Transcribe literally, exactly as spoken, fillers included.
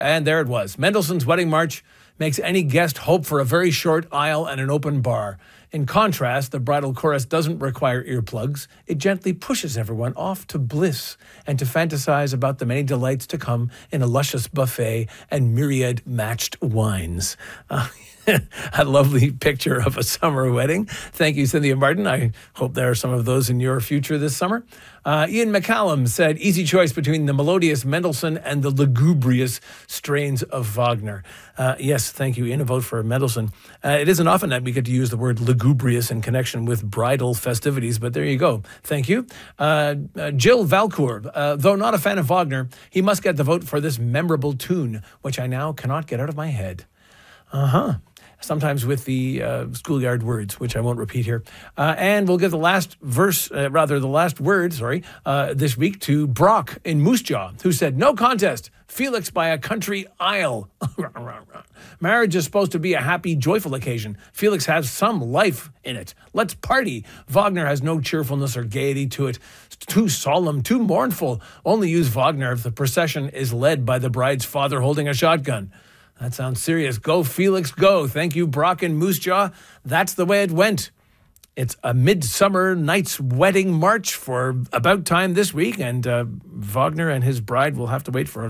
And there it was. Mendelssohn's Wedding March makes any guest hope for a very short aisle and an open bar. In contrast, the bridal chorus doesn't require earplugs. It gently pushes everyone off to bliss and to fantasize about the many delights to come in a luscious buffet and myriad matched wines. Uh, a lovely picture of a summer wedding. Thank you, Cynthia Martin. I hope there are some of those in your future this summer. Uh, Ian McCallum said, easy choice between the melodious Mendelssohn and the lugubrious strains of Wagner. Uh, yes, thank you, Ian. A vote for Mendelssohn. Uh, it isn't often that we get to use the word lugubrious in connection with bridal festivities, but there you go. Thank you. Uh, uh, Jill Valcourt, uh, though not a fan of Wagner, he must get the vote for this memorable tune, which I now cannot get out of my head. Uh-huh. Sometimes with the uh, schoolyard words, which I won't repeat here. Uh, and we'll give the last verse, uh, rather the last word, sorry, uh, this week to Brock in Moose Jaw, who said, no contest, Felix by a country aisle. Marriage is supposed to be a happy, joyful occasion. Felix has some life in it. Let's party. Wagner has no cheerfulness or gaiety to it. It's too solemn, too mournful. Only use Wagner if the procession is led by the bride's father holding a shotgun. That sounds serious. Go, Felix, go. Thank you, Brock and Moose Jaw. That's the way it went. It's a Midsummer Night's Wedding March for about time this week, and uh, Wagner and his bride will have to wait for